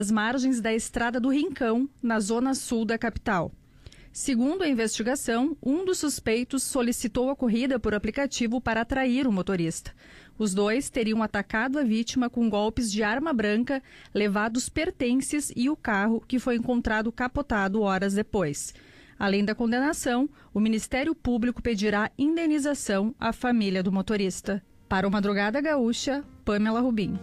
às margens da Estrada do Rincão, na zona sul da capital. Segundo a investigação, um dos suspeitos solicitou a corrida por aplicativo para atrair o motorista. Os dois teriam atacado a vítima com golpes de arma branca, levado os pertences e o carro, que foi encontrado capotado horas depois. Além da condenação, o Ministério Público pedirá indenização à família do motorista. Para o Madrugada Gaúcha, Pamela Rubim.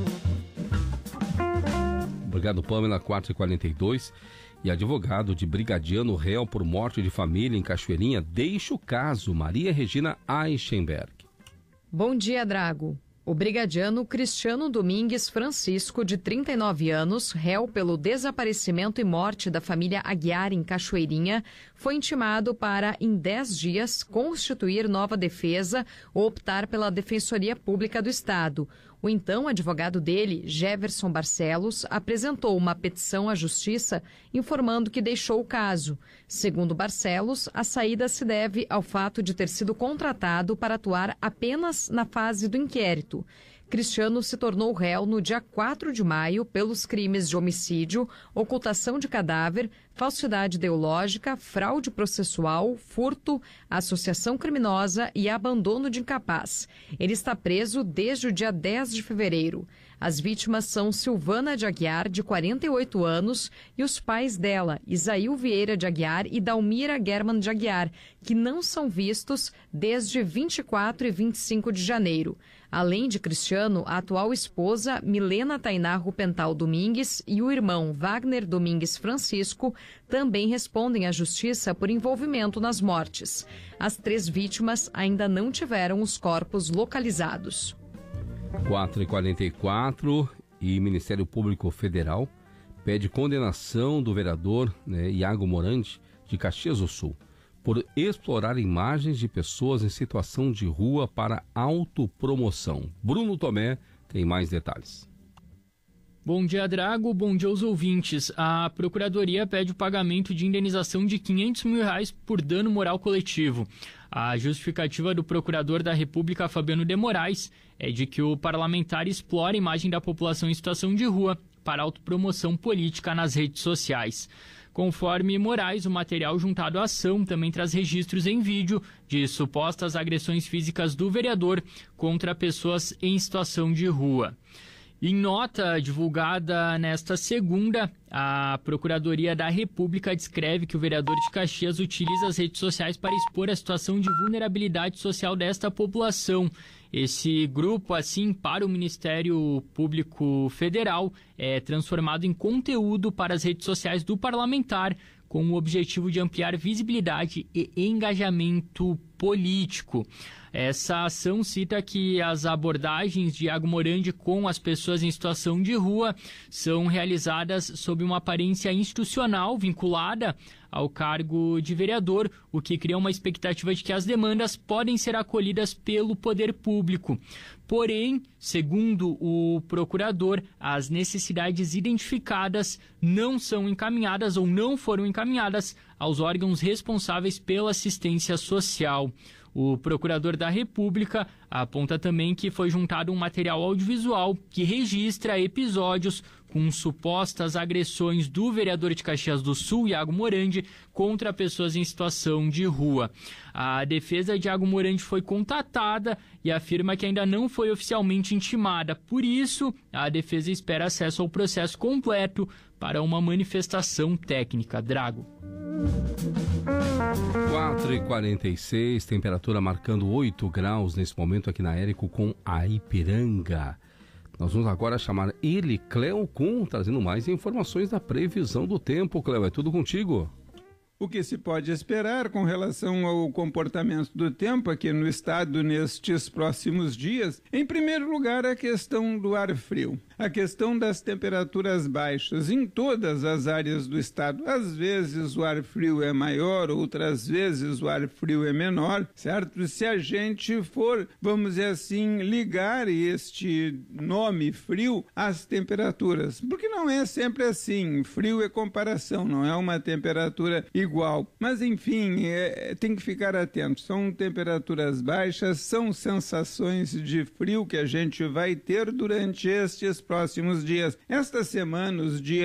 Obrigado, Pamela. 4h42. E advogado de brigadiano réu por morte de família em Cachoeirinha deixa o caso. Maria Regina Eichenberg. Bom dia, Drago. O brigadiano Cristiano Domingues Francisco, de 39 anos, réu pelo desaparecimento e morte da família Aguiar em Cachoeirinha, foi intimado para, em 10 dias, constituir nova defesa ou optar pela Defensoria Pública do Estado. O então advogado dele, Jefferson Barcelos, apresentou uma petição à Justiça informando que deixou o caso. Segundo Barcelos, a saída se deve ao fato de ter sido contratado para atuar apenas na fase do inquérito. Cristiano se tornou réu no dia 4 de maio pelos crimes de homicídio, ocultação de cadáver, falsidade ideológica, fraude processual, furto, associação criminosa e abandono de incapaz. Ele está preso desde o dia 10 de fevereiro. As vítimas são Silvana de Aguiar, de 48 anos, e os pais dela, Isaíl Vieira de Aguiar e Dalmira German de Aguiar, que não são vistos desde 24 e 25 de janeiro. Além de Cristiano, a atual esposa, Milena Tainá Rupental Domingues, e o irmão Wagner Domingues Francisco, também respondem à Justiça por envolvimento nas mortes. As 3 vítimas ainda não tiveram os corpos localizados. 4h44 e Ministério Público Federal pede condenação do vereador Iago Morandi, de Caxias do Sul, por explorar imagens de pessoas em situação de rua para autopromoção. Bruno Tomé tem mais detalhes. Bom dia, Drago. Bom dia aos ouvintes. A Procuradoria pede o pagamento de indenização de R$500 mil por dano moral coletivo. A justificativa do Procurador da República, Fabiano de Moraes, é de que o parlamentar explora a imagem da população em situação de rua para autopromoção política nas redes sociais. Conforme Moraes, o material juntado à ação também traz registros em vídeo de supostas agressões físicas do vereador contra pessoas em situação de rua. Em nota divulgada nesta segunda, a Procuradoria da República descreve que o vereador de Caxias utiliza as redes sociais para expor a situação de vulnerabilidade social desta população. Esse grupo, assim, para o Ministério Público Federal, é transformado em conteúdo para as redes sociais do parlamentar, com o objetivo de ampliar visibilidade e engajamento político. Essa ação cita que as abordagens de Iago Morandi com as pessoas em situação de rua são realizadas sob uma aparência institucional vinculada ao cargo de vereador, o que cria uma expectativa de que as demandas podem ser acolhidas pelo poder público. Porém, segundo o procurador, as necessidades identificadas não são encaminhadas ou não foram encaminhadas aos órgãos responsáveis pela assistência social. O Procurador da República aponta também que foi juntado um material audiovisual que registra episódios com supostas agressões do vereador de Caxias do Sul, Iago Morandi, contra pessoas em situação de rua. A defesa de Iago Morandi foi contatada e afirma que ainda não foi oficialmente intimada. Por isso, a defesa espera acesso ao processo completo para uma manifestação técnica. Drago. 4h46, temperatura marcando 8 graus nesse momento aqui na Érico com a Ipiranga. Nós vamos agora chamar ele, Cléo Kuhn, trazendo mais informações da previsão do tempo. Cléo, é tudo contigo. O que se pode esperar com relação ao comportamento do tempo aqui no estado nestes próximos dias? Em primeiro lugar, a questão do ar frio. A questão das temperaturas baixas em todas as áreas do estado. Às vezes o ar frio é maior, outras vezes o ar frio é menor, certo? Se a gente for, vamos dizer assim, ligar este nome frio às temperaturas, porque não é sempre assim. Frio é comparação, não é uma temperatura igual igual. Mas, enfim, tem que ficar atento. São temperaturas baixas, são sensações de frio que a gente vai ter durante estes próximos dias. Esta semana, os dias